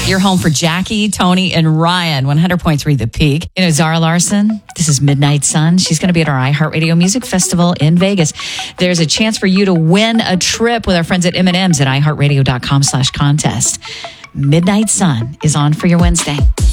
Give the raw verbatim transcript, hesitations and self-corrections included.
You're home for Jackie, Tony, and Ryan. one hundred point three The Peak. You know, Zara Larson, this is Midnight Sun. She's going to be at our iHeartRadio Music Festival in Vegas. There's a chance for you to win a trip with our friends at M and M's at iHeartRadio.com slash contest. Midnight Sun is on for your Wednesday.